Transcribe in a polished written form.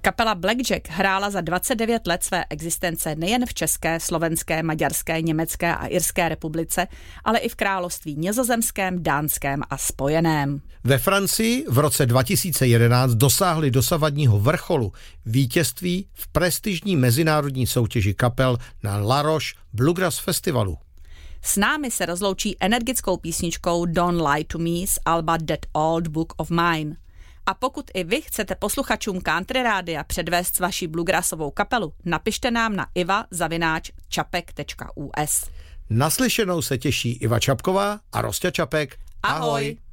Kapela Blackjack hrála za 29 let své existence nejen v České, Slovenské, Maďarské, Německé a Irské republice, ale i v království Nizozemském, Dánském a Spojeném. Ve Francii v roce 2011 dosáhli dosavadního vrcholu vítězství v prestižní mezinárodní soutěži kapel na La Roche Bluegrass Festivalu. S námi se rozloučí energickou písničkou Don't Lie to Me z alba That Old Book of Mine. A pokud i vy chcete posluchačům Country Rádia předvést vaši bluegrassovou kapelu, napište nám na iva@čapek.us. Naslyšenou se těší Iva Čapková a Rosťa Čapek. Ahoj!